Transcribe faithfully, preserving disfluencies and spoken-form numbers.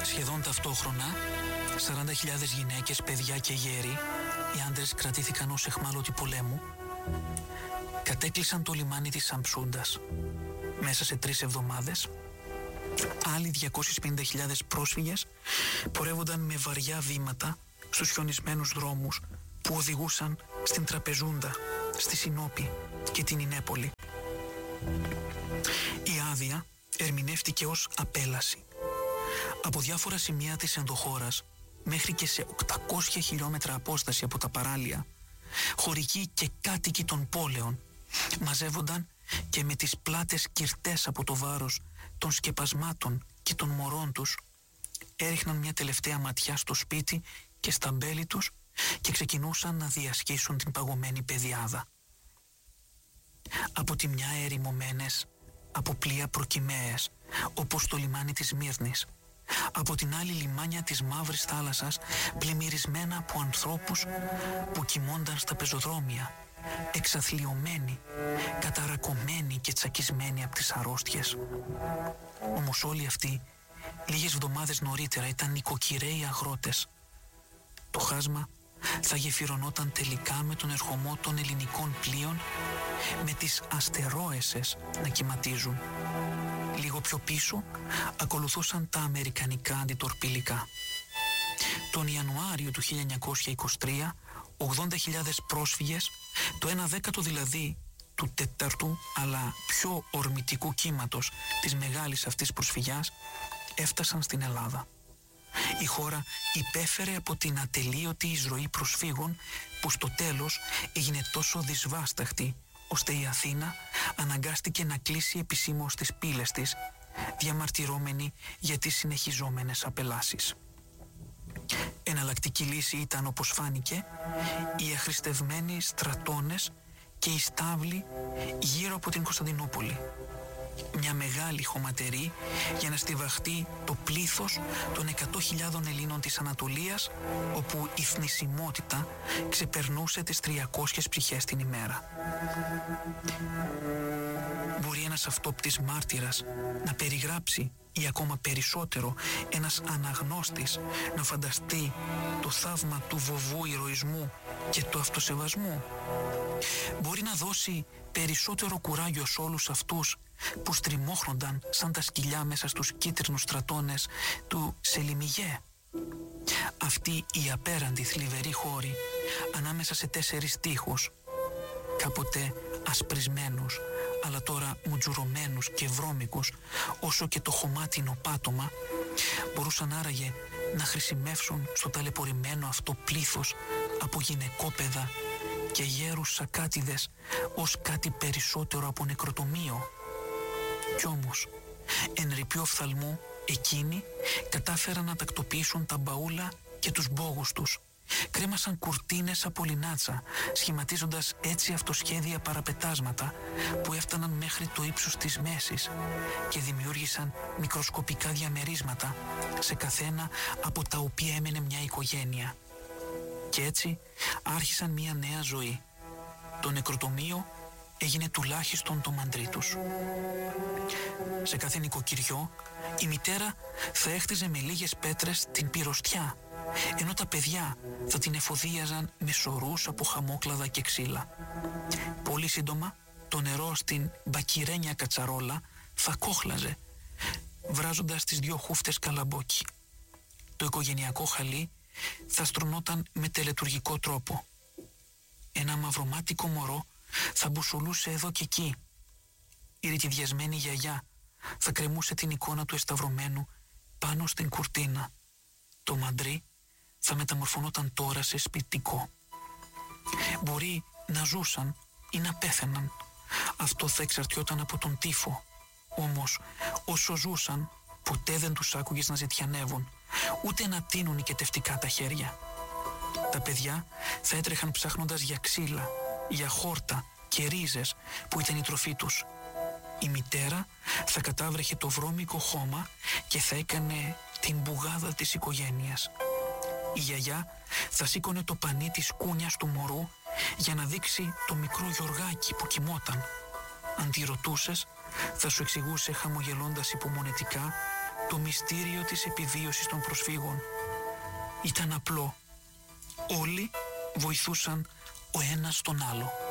Σχεδόν ταυτόχρονα, σαράντα χιλιάδες γυναίκες, παιδιά και γέροι, οι άντρες κρατήθηκαν ως αιχμάλωτοι πολέμου, κατέκλεισαν το λιμάνι της Σαμψούντας. Μέσα σε τρεις εβδομάδες, άλλοι διακόσιες πενήντα χιλιάδες πρόσφυγες πορεύονταν με βαριά βήματα στους χιονισμένους δρόμους που οδηγούσαν στην Τραπεζούντα, στη Σινόπη και την Ινέπολη. Η άδεια ερμηνεύτηκε ως απέλαση. Από διάφορα σημεία της ενδοχώρας μέχρι και σε οκτακόσια χιλιόμετρα απόσταση από τα παράλια, χωρικοί και κάτοικοι των πόλεων μαζεύονταν και με τις πλάτες κυρτές από το βάρος των σκεπασμάτων και των μωρών τους έριχναν μια τελευταία ματιά στο σπίτι και στα μπέλη τους και ξεκινούσαν να διασχίσουν την παγωμένη πεδιάδα. Από τη μια ερημωμένες από πλοία προκυμαίες όπως το λιμάνι της Μύρνης, από την άλλη λιμάνια της Μαύρης Θάλασσας πλημμυρισμένα από ανθρώπους που κοιμώνταν στα πεζοδρόμια, εξαθλιωμένοι, καταρακωμένοι και τσακισμένοι από τις αρρώστιες. Όμως όλοι αυτοί λίγες εβδομάδες νωρίτερα ήταν νοικοκυρέοι αγρότες. Το χάσμα θα γεφυρωνόταν τελικά με τον ερχομό των ελληνικών πλοίων, με τις αστερόεσες να κυματίζουν. Λίγο πιο πίσω ακολουθούσαν τα αμερικανικά αντιτορπιλικά. Τον Ιανουάριο του χίλια εννιακόσια είκοσι τρία, ογδόντα χιλιάδες πρόσφυγες, το ένα δέκατο δηλαδή του τέταρτου αλλά πιο ορμητικού κύματος της μεγάλης αυτής προσφυγιάς, έφτασαν στην Ελλάδα. Η χώρα υπέφερε από την ατελείωτη εισρωή προσφύγων που στο τέλος έγινε τόσο δυσβάσταχτη ώστε η Αθήνα αναγκάστηκε να κλείσει επισήμως τις πύλες της, διαμαρτυρώμενη για τις συνεχιζόμενες απελάσεις. Εναλλακτική λύση ήταν, όπως φάνηκε, οι αχρηστευμένοι στρατώνες και οι στάβλοι γύρω από την Κωνσταντινούπολη. Μια μεγάλη χωματερή για να στιβαχτεί το πλήθος των εκατό χιλιάδων Ελλήνων της Ανατολίας, όπου η θνησιμότητα ξεπερνούσε τις τριακόσιες ψυχές την ημέρα. Μπορεί ένας αυτόπτης μάρτυρας να περιγράψει ή ακόμα περισσότερο ένας αναγνώστης να φανταστεί το θαύμα του βοβού ηρωισμού και του αυτοσεβασμού? Μπορεί να δώσει περισσότερο κουράγιο σε όλους αυτούς που στριμώχνονταν σαν τα σκυλιά μέσα στους κίτρινους στρατώνες του Σελιμιγέ? Αυτοί οι απέραντοι θλιβεροί χώροι ανάμεσα σε τέσσερις τείχους, κάποτε ασπρισμένους αλλά τώρα μουτζουρωμένους και βρώμικους όσο και το χωμάτινο πάτωμα, μπορούσαν άραγε να χρησιμεύσουν στο ταλαιπωρημένο αυτό πλήθος από γυναικόπαιδα και γέρους σακάτιδες ως κάτι περισσότερο από νεκροτομείο? Κι όμως, εν ρηπιό οφθαλμού, εκείνοι κατάφεραν να τακτοποιήσουν τα μπαούλα και τους μπόγους τους. Κρέμασαν κουρτίνες από λινάτσα, σχηματίζοντας έτσι αυτοσχέδια παραπετάσματα που έφταναν μέχρι το ύψος της μέσης και δημιούργησαν μικροσκοπικά διαμερίσματα σε καθένα από τα οποία έμενε μια οικογένεια. Και έτσι άρχισαν μια νέα ζωή. Το νεκροτομείο έγινε τουλάχιστον το μαντρί τους. Σε κάθε νοικοκυριό η μητέρα θα έχτιζε με λίγες πέτρες την πυροστιά, ενώ τα παιδιά θα την εφοδίαζαν με σωρούς από χαμόκλαδα και ξύλα. Πολύ σύντομα το νερό στην μπακυρένια κατσαρόλα θα κόχλαζε, βράζοντας τις δυο χούφτες καλαμπόκι. Το οικογενειακό χαλί θα στρωνόταν με τελετουργικό τρόπο. Ένα μαυρομάτικο μωρό θα μπουσουλούσε εδώ και εκεί. Η ρητιδιασμένη γιαγιά θα κρεμούσε την εικόνα του εσταυρωμένου πάνω στην κουρτίνα. Το μαντρί θα μεταμορφωνόταν τώρα σε σπιτικό. Μπορεί να ζούσαν ή να πέθαιναν. Αυτό θα εξαρτιόταν από τον τύφο. Όμως όσο ζούσαν ποτέ δεν τους άκουγες να ζητιανεύουν, ούτε να τίνουν οικετευτικά τα χέρια. Τα παιδιά θα έτρεχαν ψάχνοντας για ξύλα, για χόρτα και ρίζες που ήταν η τροφή τους. Η μητέρα θα κατάβρεχε το βρώμικο χώμα και θα έκανε την μπουγάδα της οικογένειας. Η γιαγιά θα σήκωνε το πανί της κούνιας του μωρού για να δείξει το μικρό Γιωργάκι που κοιμόταν. Αν τη ρωτούσες, θα σου εξηγούσε χαμογελώντας υπομονετικά το μυστήριο της επιβίωσης των προσφύγων. Ήταν απλό. Όλοι βοηθούσαν ο ένας τον άλλο.